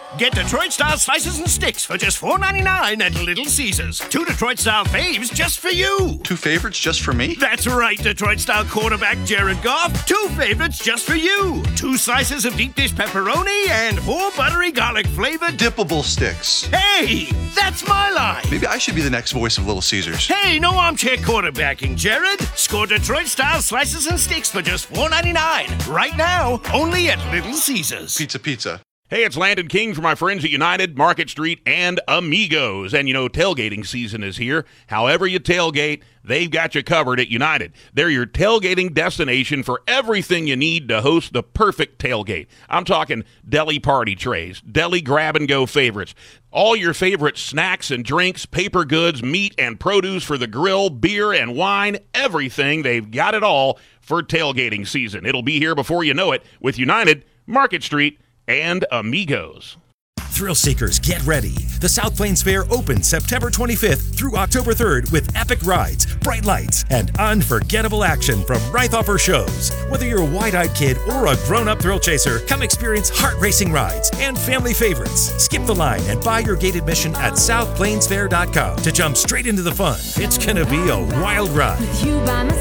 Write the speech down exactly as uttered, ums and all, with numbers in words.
Get Detroit-style slices and sticks for just four ninety-nine at Little Caesars. Two Detroit-style faves just for you. Two favorites just for me? That's right, Detroit-style quarterback Jared Goff. Two favorites just for you. Two slices of deep dish pepperoni and four buttery garlic-flavored dippable sticks. Hey, that's my line. Maybe I should be the next voice of Little Caesars. Hey, no armchair quarterbacking, Jared. Score Detroit-style slices and sticks for just four ninety-nine. Right now, only at Little Caesars. Pizza, pizza. Hey, it's Landon King for my friends at United, Market Street, and Amigos. And, you know, tailgating season is here. However you tailgate, they've got you covered at United. They're your tailgating destination for everything you need to host the perfect tailgate. I'm talking deli party trays, deli grab-and-go favorites, all your favorite snacks and drinks, paper goods, meat and produce for the grill, beer and wine, everything. They've got it all for tailgating season. It'll be here before you know it with United, Market Street, and Amigos. Thrill seekers, get ready. The South Plains Fair opens September twenty-fifth through October third with epic rides, bright lights, and unforgettable action from Reithoffer shows. Whether you're a wide-eyed kid or a grown-up thrill chaser, come experience heart-racing rides and family favorites. Skip the line and buy your gate admission at south plains fair dot com to jump straight into the fun. It's gonna be a wild ride.